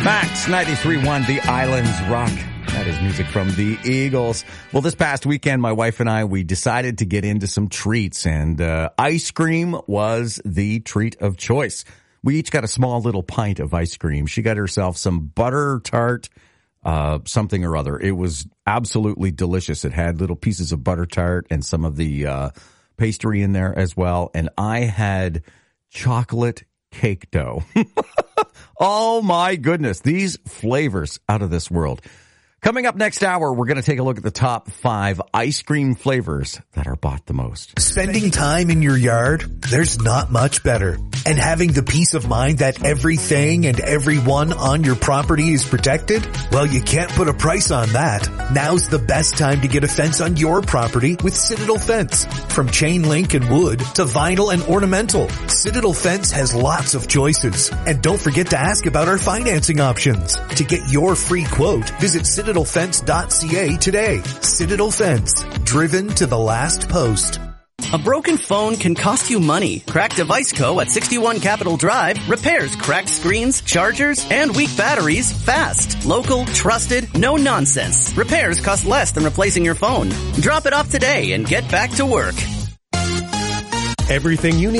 Max 93.1, The Islands Rock. That is music from the Eagles. Well, this past weekend, my wife and I, we decided to get into some treats, and ice cream was the treat of choice. We each got a small little pint of ice cream. She got herself some butter tart, something or other. It was absolutely delicious. It had little pieces of butter tart and some of the pastry in there as well. And I had chocolate cake dough. Oh my goodness. These flavors out of this world. Coming up next hour, we're going to take a look at the top 5 ice cream flavors that are bought the most. Spending time in your yard, there's not much better. And having the peace of mind that everything and everyone on your property is protected? Well, you can't put a price on that. Now's the best time to get a fence on your property with Citadel Fence. From chain link and wood to vinyl and ornamental, Citadel Fence has lots of choices. And don't forget to ask about our financing options. To get your free quote, visit CitadelFence.ca today. Citadel Fence, driven to the last post. A broken phone can cost you money. Cracked Device Co. at 61 Capitol Drive repairs cracked screens, chargers, and weak batteries fast. Local, trusted, no nonsense. Repairs cost less than replacing your phone. Drop it off today and get back to work. Everything you need.